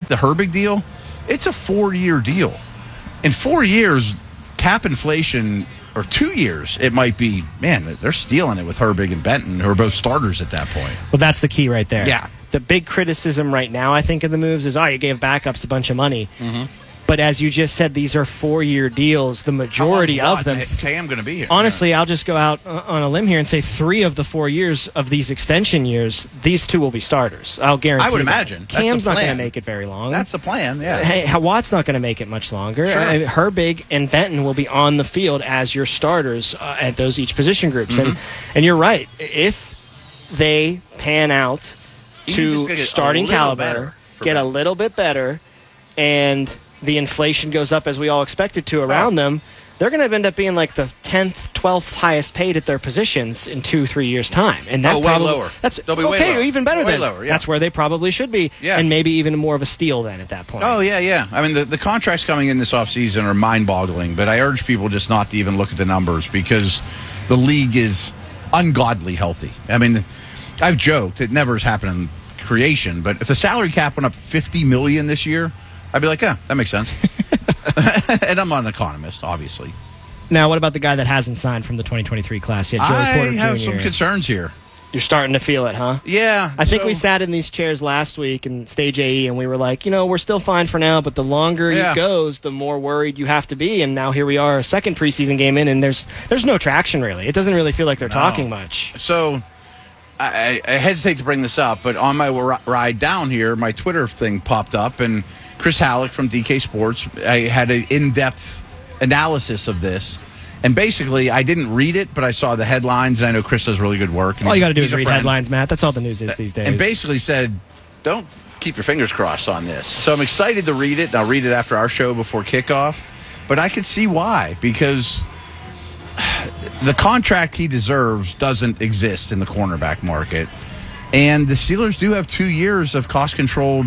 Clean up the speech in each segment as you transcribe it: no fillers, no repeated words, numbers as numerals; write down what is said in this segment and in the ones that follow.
the Herbig deal, it's a 4-year deal. In 4 years, cap inflation, or 2 years, it might be, man, they're stealing it with Herbig and Benton, who are both starters at that point. Well, that's the key right there. Yeah. The big criticism right now, I think, of the moves is, you gave backups a bunch of money. Mm-hmm. But as you just said, these are 4-year deals. The majority of them. Cam going to be here. Honestly, I'll just go out on a limb here and say 3 of the 4 years of these extension years, these 2 will be starters. I'll guarantee. I would imagine. Cam's not going to make it very long. That's the plan. Yeah. Hey, Watt's not going to make it much longer. Sure. Herbig and Benton will be on the field as your starters at those each position groups. Mm-hmm. And you're right. If they pan out to starting caliber, get a little bit better, and the inflation goes up as we all expect it to around them, they're going to end up being like the 10th, 12th highest paid at their positions in 2-3 years' time. And that's way lower. They'll be way lower. Even better way than lower, yeah. That's where they probably should be. Yeah. And maybe even more of a steal then at that point. Oh, yeah. I mean, the contracts coming in this offseason are mind-boggling, but I urge people just not to even look at the numbers because the league is ungodly healthy. I mean, I've joked, it never has happened in creation, but if the salary cap went up $50 million this year, I'd be like, yeah, that makes sense. And I'm not an economist, obviously. Now, what about the guy that hasn't signed from the 2023 class yet, Joey Porter Jr.? I have some concerns here. You're starting to feel it, huh? Yeah. I think we sat in these chairs last week in Stage AE, and we were like, we're still fine for now, but the longer it goes, the more worried you have to be. And now here we are, a second preseason game in, and there's no traction, really. It doesn't really feel like they're talking much. So I hesitate to bring this up, but on my ride down here, my Twitter thing popped up, and Chris Halleck from DK Sports, I had an in-depth analysis of this. And basically, I didn't read it, but I saw the headlines, and I know Chris does really good work. All you got to do is read headlines, Matt. That's all the news is these days. And basically said, don't keep your fingers crossed on this. So I'm excited to read it, and I'll read it after our show before kickoff. But I can see why, because the contract he deserves doesn't exist in the cornerback market. And the Steelers do have 2 years of cost-controlled,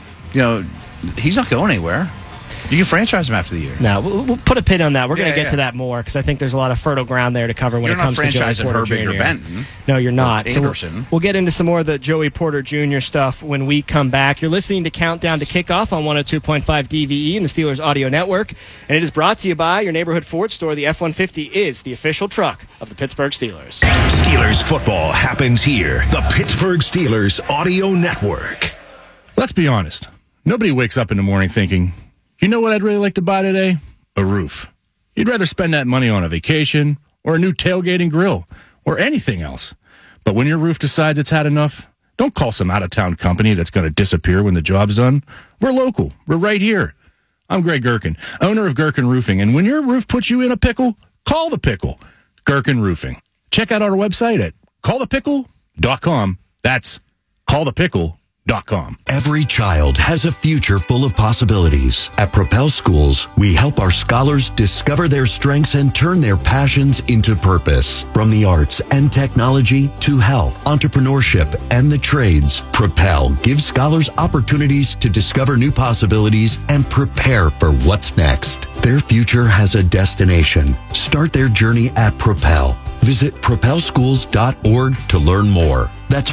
he's not going anywhere. You can franchise him after the year. No, we'll put a pin on that. We're going to get to that more because I think there's a lot of fertile ground there to cover when it comes to Joey Porter Jr. Herbig or Benton. No, you're not. Anderson. So we'll get into some more of the Joey Porter Jr. stuff when we come back. You're listening to Countdown to Kickoff on 102.5 DVE and the Steelers Audio Network. And it is brought to you by your neighborhood Ford store. The F-150 is the official truck of the Pittsburgh Steelers. Steelers football happens here. The Pittsburgh Steelers Audio Network. Let's be honest. Nobody wakes up in the morning thinking, you know what I'd really like to buy today? A roof. You'd rather spend that money on a vacation or a new tailgating grill or anything else. But when your roof decides it's had enough, don't call some out-of-town company that's going to disappear when the job's done. We're local. We're right here. I'm Greg Gherkin, owner of Gherkin Roofing. And when your roof puts you in a pickle, call the pickle. Gherkin Roofing. Check out our website at callthepickle.com. That's callthepickle.com. Every child has a future full of possibilities. At Propel Schools, we help our scholars discover their strengths and turn their passions into purpose. From the arts and technology to health, entrepreneurship, and the trades, Propel gives scholars opportunities to discover new possibilities and prepare for what's next. Their future has a destination. Start their journey at Propel. Visit propelschools.org to learn more. That's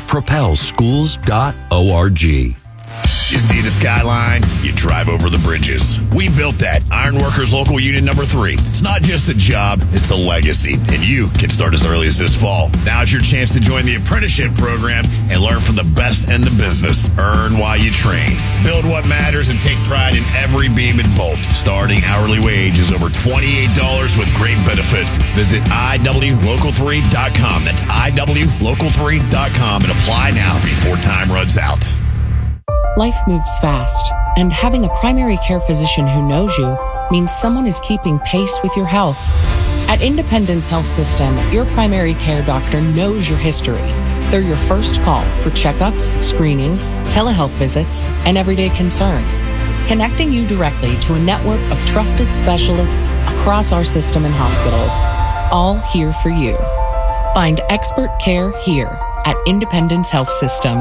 propelschools.org. You see the skyline, you drive over the bridges. We built that. Ironworkers Local Union number 3. It's not just a job, it's a legacy. And you can start as early as this fall. Now's your chance to join the apprenticeship program and learn from the best in the business. Earn while you train. Build what matters and take pride in every beam and bolt. Starting hourly wage is over $28 with great benefits. Visit IWLocal3.com. That's IWLocal3.com and apply now before time runs out. Life moves fast, and having a primary care physician who knows you means someone is keeping pace with your health. At Independence Health System, your primary care doctor knows your history. They're your first call for checkups, screenings, telehealth visits, and everyday concerns, connecting you directly to a network of trusted specialists across our system and hospitals, all here for you. Find expert care here at Independence Health System.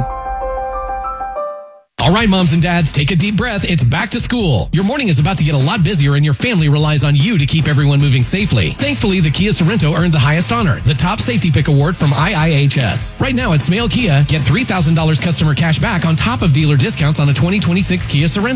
All right, moms and dads, take a deep breath. It's back to school. Your morning is about to get a lot busier, and your family relies on you to keep everyone moving safely. Thankfully, the Kia Sorento earned the highest honor, the Top Safety Pick Award from IIHS. Right now at Smale Kia, get $3,000 customer cash back on top of dealer discounts on a 2026 Kia Sorento.